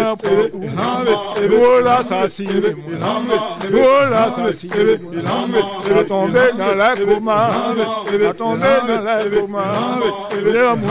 un point. Oh l'assassiné, oh l'assassiné, a tombé dans la coma, a tombé dans la coma.